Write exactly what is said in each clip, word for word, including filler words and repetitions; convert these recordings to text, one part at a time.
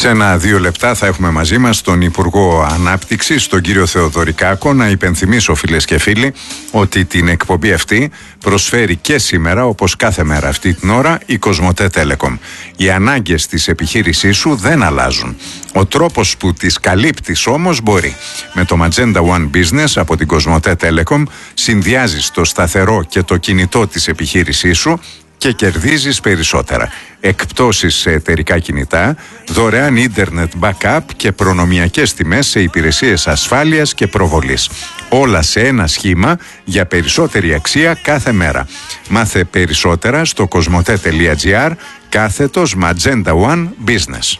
Σε ένα-δύο λεπτά θα έχουμε μαζί μας τον Υπουργό Ανάπτυξης, τον κύριο Θεοδωρικάκο. Να υπενθυμίσω, φίλες και φίλοι, ότι την εκπομπή αυτή προσφέρει και σήμερα, όπως κάθε μέρα αυτή την ώρα, η Κοσμοτέ Telecom. Οι ανάγκες της επιχείρησής σου δεν αλλάζουν. Ο τρόπος που τις καλύπτεις όμως μπορεί. Με το Magenda One Business από την Κοσμοτέ Telecom συνδυάζεις το σταθερό και το κινητό της επιχείρησής σου και κερδίζεις περισσότερα. Εκπτώσεις σε εταιρικά κινητά, δωρεάν ίντερνετ backup και προνομιακές τιμές σε υπηρεσίες ασφάλειας και προβολής. Όλα σε ένα σχήμα για περισσότερη αξία κάθε μέρα. Μάθε περισσότερα στο κοσμοτέ τελεία τζι άρ κάθετος Magenda One Business.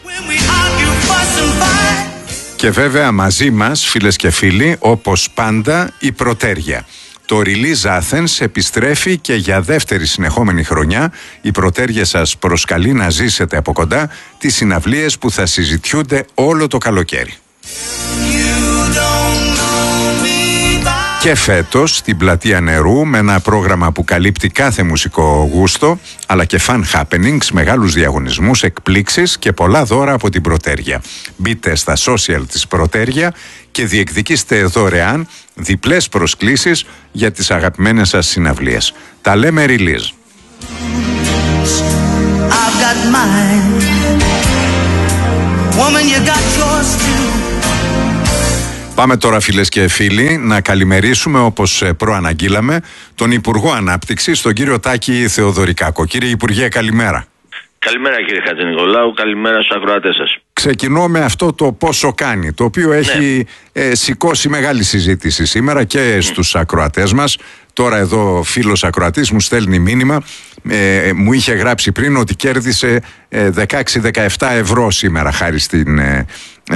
Και βέβαια μαζί μας, φίλες και φίλοι, όπως πάντα, η Πρωτέρια. Το Release Athens επιστρέφει και για δεύτερη συνεχόμενη χρονιά η Πρωτέρια σας προσκαλεί να ζήσετε από κοντά τις συναυλίες που θα συζητιούνται όλο το καλοκαίρι. Και φέτος στην Πλατεία Νερού, με ένα πρόγραμμα που καλύπτει κάθε μουσικό γούστο, αλλά και fun happenings, μεγάλους διαγωνισμούς, εκπλήξεις και πολλά δώρα από την Πρωτέρια. Μπείτε στα social της Πρωτέρια και διεκδικήστε δωρεάν διπλές προσκλήσεις για τις αγαπημένες σας συναυλίες. Τα λέμε Release. Πάμε τώρα, φίλες και φίλοι, να καλημερίσουμε, όπως προαναγγείλαμε, τον Υπουργό Ανάπτυξης, τον κύριο Τάκη Θεοδωρικάκο. Κύριε Υπουργέ, καλημέρα. Καλημέρα, κύριε Χατζηνικολάου, καλημέρα στους ακροατές σας. Ξεκινώ με αυτό το πόσο κάνει, το οποίο έχει ναι. ε, σηκώσει μεγάλη συζήτηση σήμερα και στους ακροατές μας. Τώρα εδώ φίλος ακροατής μου στέλνει μήνυμα, ε, μου είχε γράψει πριν ότι κέρδισε ε, δεκαέξι δεκαεπτά ευρώ σήμερα χάρη στην ε,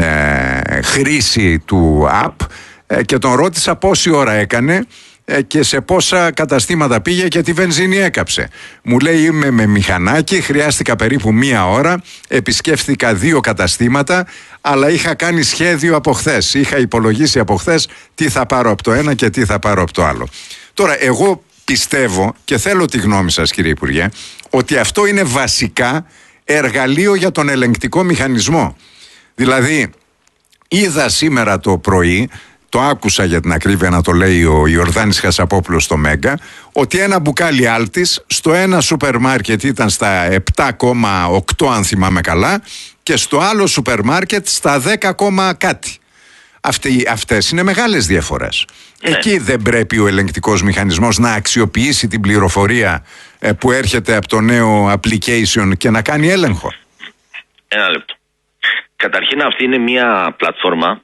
ε, χρήση του app ε, και τον ρώτησα πόση ώρα έκανε και σε πόσα καταστήματα πήγε και τι βενζίνη έκαψε. Μου λέει είμαι με μηχανάκι, χρειάστηκα περίπου μία ώρα, επισκέφθηκα δύο καταστήματα, αλλά είχα κάνει σχέδιο από χθες. Είχα υπολογίσει από χθες τι θα πάρω από το ένα και τι θα πάρω από το άλλο. Τώρα εγώ πιστεύω και θέλω τη γνώμη σας, κύριε Υπουργέ, ότι αυτό είναι βασικά εργαλείο για τον ελεγκτικό μηχανισμό. Δηλαδή είδα σήμερα το πρωί, το άκουσα για την ακρίβεια να το λέει ο Ιορδάνης Χασαπόπουλος στο Μέγκα, ότι ένα μπουκάλι Άλτης στο ένα σούπερ μάρκετ ήταν στα επτά κόμμα οκτώ αν θυμάμαι καλά και στο άλλο σούπερ μάρκετ στα δέκα κάτι. Αυτοί, αυτές είναι μεγάλες διαφορές. Ναι. Εκεί δεν πρέπει ο ελεγκτικός μηχανισμός να αξιοποιήσει την πληροφορία ε, που έρχεται από το νέο application και να κάνει έλεγχο? Ένα λεπτό. Καταρχήν αυτή είναι μια πλατφόρμα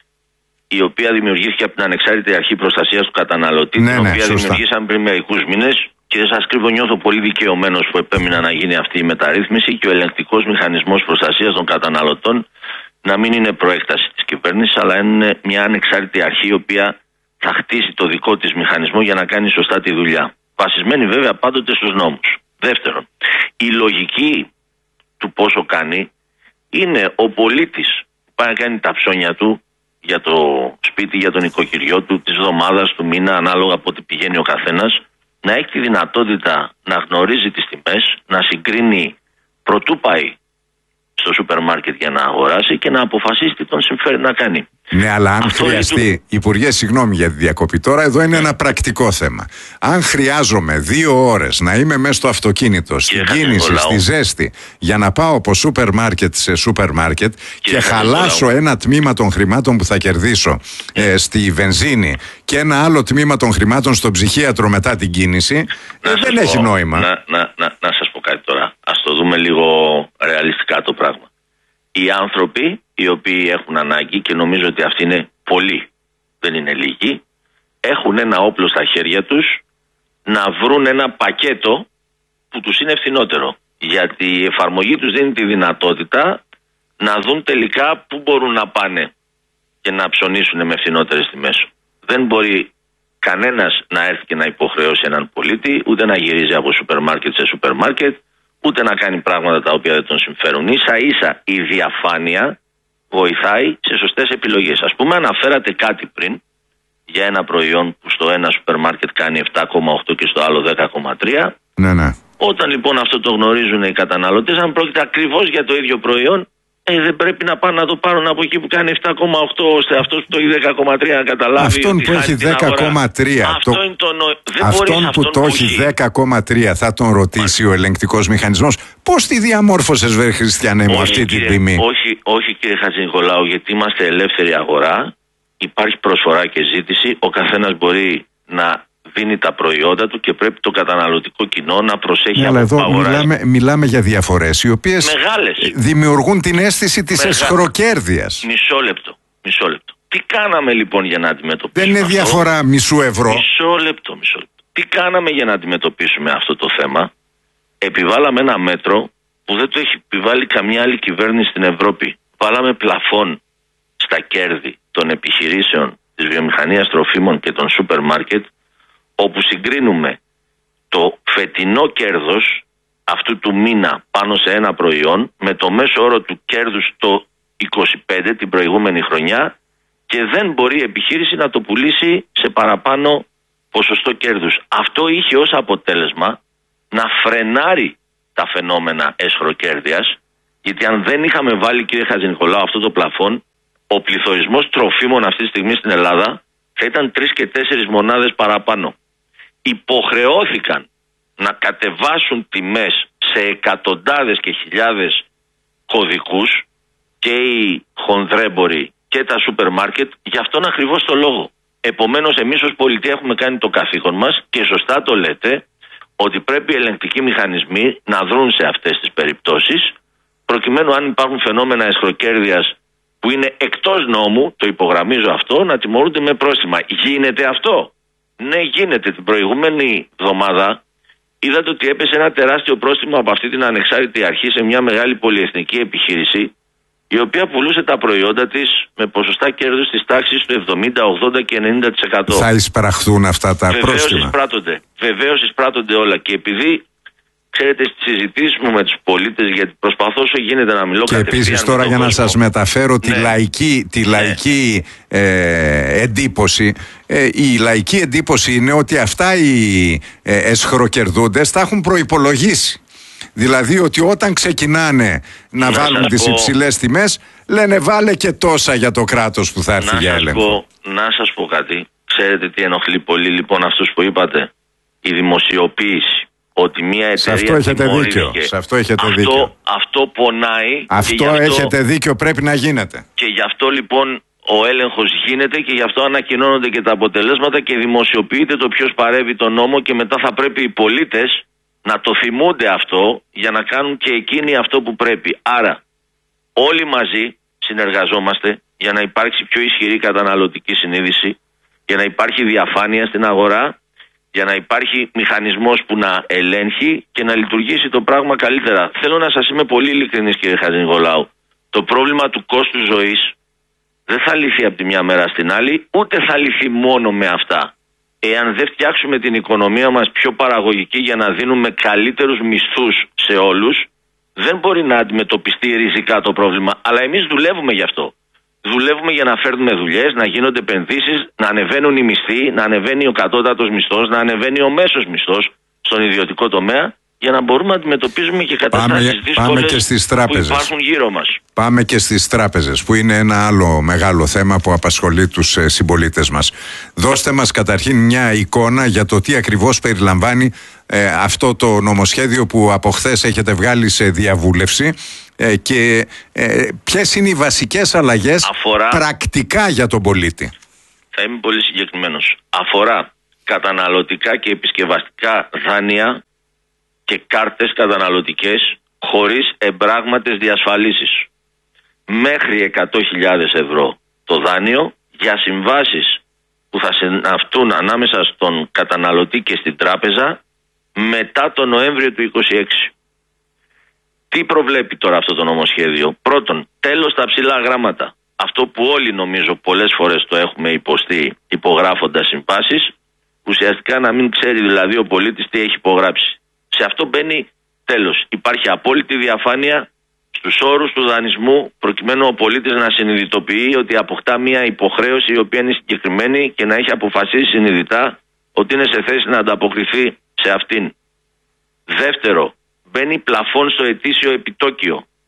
η οποία δημιουργήθηκε από την Ανεξάρτητη Αρχή Προστασίας του Καταναλωτή, ναι, την οποία ναι, δημιουργήσαμε πριν μερικούς μήνες και δεν σας κρύβω, νιώθω πολύ δικαιωμένος που επέμεινα να γίνει αυτή η μεταρρύθμιση και ο ελεγκτικός μηχανισμός προστασίας των καταναλωτών να μην είναι προέκταση της κυβέρνησης, αλλά είναι μια ανεξάρτητη αρχή η οποία θα χτίσει το δικό της μηχανισμό για να κάνει σωστά τη δουλειά. Βασισμένη βέβαια πάντοτε στους νόμους. Δεύτερον, η λογική του πόσο κάνει είναι ο πολίτης που πάει να κάνει τα ψώνια του για το σπίτι, για τον οικοκυριό του, της εβδομάδας, του μήνα, ανάλογα από ό,τι πηγαίνει ο καθένας, να έχει τη δυνατότητα να γνωρίζει τις τιμές, να συγκρίνει προτού πάει στο σούπερ μάρκετ για να αγοράσει και να αποφασίσει τι τον συμφέρει να κάνει. Ναι, αλλά αν Αυτό χρειαστεί, του... Υπουργέ, συγγνώμη για τη διακοπή τώρα, εδώ είναι ένα πρακτικό θέμα. Αν χρειάζομαι δύο ώρες να είμαι μέσα στο αυτοκίνητο, στην κίνηση, στη ζέστη, για να πάω από σούπερ μάρκετ σε σούπερ μάρκετ και, και χαλάσω ένα τμήμα των χρημάτων που θα κερδίσω ε, στη βενζίνη και ένα άλλο τμήμα των χρημάτων στον ψυχίατρο μετά την κίνηση, ε, δεν έχει πω, νόημα. Να, να, να, να σας πω κάτι τώρα. Ας το δούμε λίγο ρεαλιστικά το πράγμα. Οι άνθρωποι οι οποίοι έχουν ανάγκη, και νομίζω ότι αυτοί είναι πολλοί, δεν είναι λίγοι, έχουν ένα όπλο στα χέρια τους να βρουν ένα πακέτο που τους είναι φθηνότερο. Γιατί η εφαρμογή τους δίνει τη δυνατότητα να δουν τελικά πού μπορούν να πάνε και να ψωνίσουν με φθηνότερες τιμές. Δεν μπορεί κανένας να έρθει και να υποχρεώσει έναν πολίτη, ούτε να γυρίζει από σούπερ μάρκετ σε σούπερ μάρκετ, ούτε να κάνει πράγματα τα οποία δεν τον συμφέρουν. Ίσα ίσα η διαφάνεια βοηθάει σε σωστές επιλογές. Ας πούμε, αναφέρατε κάτι πριν για ένα προϊόν που στο ένα σούπερ μάρκετ κάνει επτά κόμμα οκτώ και στο άλλο δέκα κόμμα τρία. Ναι, ναι. Όταν λοιπόν αυτό το γνωρίζουν οι καταναλωτές, αν πρόκειται ακριβώς για το ίδιο προϊόν, Ε, δεν πρέπει να πάνε να το πάρουν από εκεί που κάνει επτά κόμμα οκτώ, ώστε αυτός που το έχει δέκα κόμμα τρία να καταλάβει. Αυτόν που έχει δέκα κόμμα τρία. Αυτό το... είναι το νο... δεν αυτόν που αυτόν το που έχει δέκα κόμμα τρία θα τον ρωτήσει Μάλιστα. ο ελεγκτικός μηχανισμός. Πώς τη διαμόρφωσες, βε Χριστιανέ μου, αυτή κύριε, την τιμή? Όχι, όχι κύριε Χατζηνικολάου, γιατί είμαστε ελεύθερη αγορά. Υπάρχει προσφορά και ζήτηση. Ο καθένας μπορεί να δίνει τα προϊόντα του και πρέπει το καταναλωτικό κοινό να προσέχει. Ναι, αλλά εδώ μιλάμε, μιλάμε για διαφορές οι οποίες Μεγάλες. δημιουργούν την αίσθηση της Μεγα... εσχροκέρδειας. Μισό λεπτό, μισό λεπτό. Τι κάναμε λοιπόν για να αντιμετωπίσουμε? Δεν είναι αυτό? διαφορά μισού ευρώ. Μισό λεπτό, μισό λεπτό. Τι κάναμε για να αντιμετωπίσουμε αυτό το θέμα? Επιβάλαμε ένα μέτρο που δεν το έχει επιβάλει καμιά άλλη κυβέρνηση στην Ευρώπη. Βάλαμε πλαφόν στα κέρδη των επιχειρήσεων της βιομηχανίας τροφίμων και των σούπερ μάρκετ, όπου συγκρίνουμε το φετινό κέρδος αυτού του μήνα πάνω σε ένα προϊόν με το μέσο όρο του κέρδους το είκοσι πέντε την προηγούμενη χρονιά, και δεν μπορεί η επιχείρηση να το πουλήσει σε παραπάνω ποσοστό κέρδους. Αυτό είχε ως αποτέλεσμα να φρενάρει τα φαινόμενα εσχροκέρδειας, γιατί αν δεν είχαμε βάλει, κύριε Χατζηνικολάου, αυτό το πλαφόν, ο πληθωρισμός τροφίμων αυτή τη στιγμή στην Ελλάδα θα ήταν τρεις και τέσσερις μονάδες παραπάνω. Υποχρεώθηκαν να κατεβάσουν τιμές σε εκατοντάδες και χιλιάδες κωδικούς και οι χονδρέμποροι και τα σούπερ μάρκετ για αυτόν ακριβώς το λόγο. Επομένως, εμείς ως πολιτεία έχουμε κάνει το καθήκον μας και σωστά το λέτε ότι πρέπει οι ελεγκτικοί μηχανισμοί να δρουν σε αυτές τις περιπτώσεις, προκειμένου αν υπάρχουν φαινόμενα εσχροκέρδειας που είναι εκτός νόμου, το υπογραμμίζω αυτό, να τιμωρούνται με πρόστιμα. Γίνεται αυτό? Ναι, γίνεται. Την προηγούμενη εβδομάδα είδατε ότι έπεσε ένα τεράστιο πρόστιμο από αυτή την ανεξάρτητη αρχή σε μια μεγάλη πολυεθνική επιχείρηση, η οποία πουλούσε τα προϊόντα της με ποσοστά κέρδους της τάξης του εβδομήντα, ογδόντα και ενενήντα τοις εκατό. Θα εισπραχθούν αυτά τα Βεβαίως πρόστιμα. Εισπράττονται. Βεβαίως εισπράττονται όλα. Και επειδή, ξέρετε, στις συζητήσεις μου με τους πολίτες, γιατί προσπαθώ όσο γίνεται να μιλώ και κατευθείαν. Και επίσης τώρα για κόσμο. Να σας μεταφέρω ναι. τη λαϊκή, τη λαϊκή ναι. ε, εντύπωση. Ε, η λαϊκή εντύπωση είναι ότι αυτά οι ε, εσχροκερδούντες τα έχουν προϋπολογίσει. Δηλαδή ότι όταν ξεκινάνε να, να βάλουν τις πω... υψηλές τιμές, λένε βάλε και τόσα για το κράτος που θα έρθει να για έλεγχο. Πω, να σας πω κάτι. Ξέρετε τι ενοχλεί πολύ λοιπόν αυτούς που είπατε? Η δημοσιοποίηση. Ότι μια εταιρεία. Σε αυτό έχετε δίκιο. Σε αυτό έχετε αυτό, δίκιο. Αυτό πονάει. Αυτό, αυτό έχετε δίκιο, πρέπει να γίνεται. Και γι' αυτό λοιπόν ο έλεγχος γίνεται και γι' αυτό ανακοινώνονται και τα αποτελέσματα και δημοσιοποιείται το ποιος παρέβει τον νόμο, και μετά θα πρέπει οι πολίτες να το θυμούνται αυτό για να κάνουν και εκείνοι αυτό που πρέπει. Άρα όλοι μαζί συνεργαζόμαστε για να υπάρξει πιο ισχυρή καταναλωτική συνείδηση, για να υπάρχει διαφάνεια στην αγορά, για να υπάρχει μηχανισμός που να ελέγχει και να λειτουργήσει το πράγμα καλύτερα. Θέλω να σας είμαι πολύ ειλικρινής, κύριε Χατζηνικολάου. Το πρόβλημα του κόστους ζωής δεν θα λυθεί από τη μια μέρα στην άλλη, ούτε θα λυθεί μόνο με αυτά. Εάν δεν φτιάξουμε την οικονομία μας πιο παραγωγική για να δίνουμε καλύτερους μισθούς σε όλους, δεν μπορεί να αντιμετωπιστεί ριζικά το πρόβλημα. Αλλά εμείς δουλεύουμε γι' αυτό. Δουλεύουμε για να φέρνουμε δουλειές, να γίνονται επενδύσεις, να ανεβαίνουν οι μισθοί, να ανεβαίνει ο κατώτατος μισθός, να ανεβαίνει ο μέσος μισθός στον ιδιωτικό τομέα, για να μπορούμε να αντιμετωπίζουμε και καταστάσεις δύσκολες που υπάρχουν γύρω μας. Πάμε και στις τράπεζες, που είναι ένα άλλο μεγάλο θέμα που απασχολεί τους ε, συμπολίτες μας. Δώστε μας καταρχήν μια εικόνα για το τι ακριβώς περιλαμβάνει ε, αυτό το νομοσχέδιο που από χθες έχετε βγάλει σε διαβούλευση ε, και ε, ποιες είναι οι βασικές αλλαγές αφορά... πρακτικά για τον πολίτη. Θα είμαι πολύ συγκεκριμένος. Αφορά καταναλωτικά και επισκευαστικά δάνεια και κάρτες καταναλωτικές χωρίς εμπράγματες διασφαλίσεις. Μέχρι εκατό χιλιάδες ευρώ το δάνειο για συμβάσεις που θα συναυτούν ανάμεσα στον καταναλωτή και στην τράπεζα μετά το Νοέμβριο του είκοσι έξι. Τι προβλέπει τώρα αυτό το νομοσχέδιο? Πρώτον, τέλος στα ψηλά γράμματα. Αυτό που όλοι νομίζω πολλές φορές το έχουμε υποστεί υπογράφοντας συμβάσεις, ουσιαστικά να μην ξέρει δηλαδή ο πολίτης τι έχει υπογράψει. Σε αυτό μπαίνει τέλος. Υπάρχει απόλυτη διαφάνεια στους όρους του δανεισμού, προκειμένου ο πολίτης να συνειδητοποιεί ότι αποκτά μια υποχρέωση η οποία είναι συγκεκριμένη και να έχει αποφασίσει συνειδητά ότι είναι σε θέση να ανταποκριθεί σε αυτήν. Δεύτερο, μπαίνει πλαφόν στο ετήσιο επιτόκιο,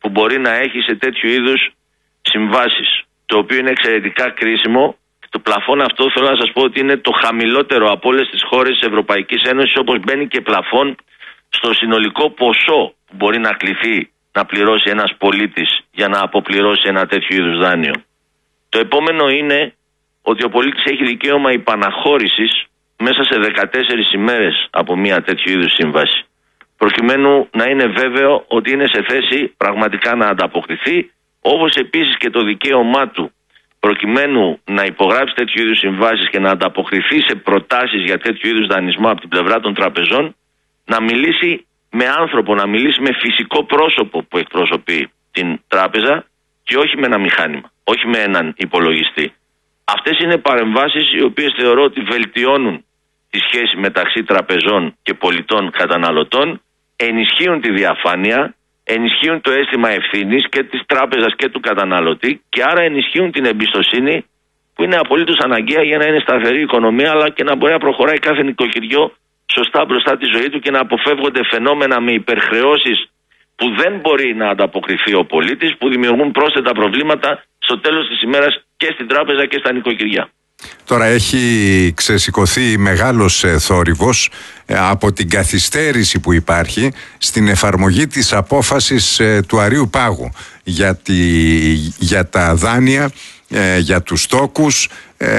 που μπορεί να έχει σε τέτοιου είδους συμβάσεις, το οποίο είναι εξαιρετικά κρίσιμο. Το πλαφόν αυτό θέλω να σας πω ότι είναι το χαμηλότερο από όλες τις χώρες της Ευρωπαϊκής Ένωσης, όπως μπαίνει και πλαφόν στο συνολικό ποσό που μπορεί να κληθεί να πληρώσει ένας πολίτης για να αποπληρώσει ένα τέτοιο είδους δάνειο. Το επόμενο είναι ότι ο πολίτης έχει δικαίωμα υπαναχώρησης μέσα σε δεκατέσσερις ημέρες από μια τέτοιου είδους σύμβαση, προκειμένου να είναι βέβαιο ότι είναι σε θέση πραγματικά να ανταποκριθεί, όπως επίσης και το δικαίωμά του προκειμένου να υπογράψει τέτοιου είδους συμβάσεις και να ανταποκριθεί σε προτάσεις για τέτοιου είδους δανεισμό από την πλευρά των τραπεζών, να μιλήσει με άνθρωπο, να μιλήσει με φυσικό πρόσωπο που εκπροσωπεί την τράπεζα και όχι με ένα μηχάνημα, όχι με έναν υπολογιστή. Αυτές είναι παρεμβάσεις οι οποίες θεωρώ ότι βελτιώνουν τη σχέση μεταξύ τραπεζών και πολιτών καταναλωτών, ενισχύουν τη διαφάνεια, ενισχύουν το αίσθημα ευθύνης και της τράπεζας και του καταναλωτή και άρα ενισχύουν την εμπιστοσύνη που είναι απολύτως αναγκαία για να είναι σταθερή η οικονομία, αλλά και να μπορεί να προχωράει κάθε νοικοκυριό σωστά μπροστά τη ζωή του και να αποφεύγονται φαινόμενα με υπερχρεώσεις που δεν μπορεί να ανταποκριθεί ο πολίτης, που δημιουργούν πρόσθετα προβλήματα στο τέλος της ημέρας και στην τράπεζα και στα νοικοκυριά. Τώρα έχει ξεσηκωθεί μεγάλος θόρυβος από την καθυστέρηση που υπάρχει στην εφαρμογή της απόφασης του Αρείου Πάγου για, τη, για τα δάνεια, για τους τόκους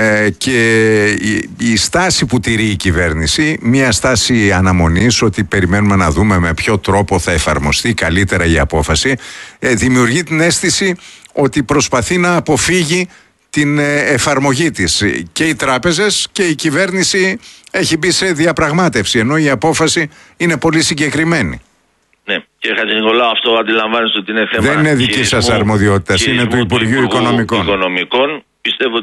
και η, η στάση που τηρεί η κυβέρνηση, μια στάση αναμονής ότι περιμένουμε να δούμε με ποιο τρόπο θα εφαρμοστεί καλύτερα η απόφαση, δημιουργεί την αίσθηση ότι προσπαθεί να αποφύγει την εφαρμογή της. Και οι τράπεζες και η κυβέρνηση έχει μπει σε διαπραγμάτευση, ενώ η απόφαση είναι πολύ συγκεκριμένη. Ναι, κύριε Χατζηνικολάου, αυτό αντιλαμβάνεστε ότι είναι θέμα. Δεν είναι δική σας αρμοδιότητα, είναι του Υπουργείου Οικονομικών. Οικονομικών. Πιστεύω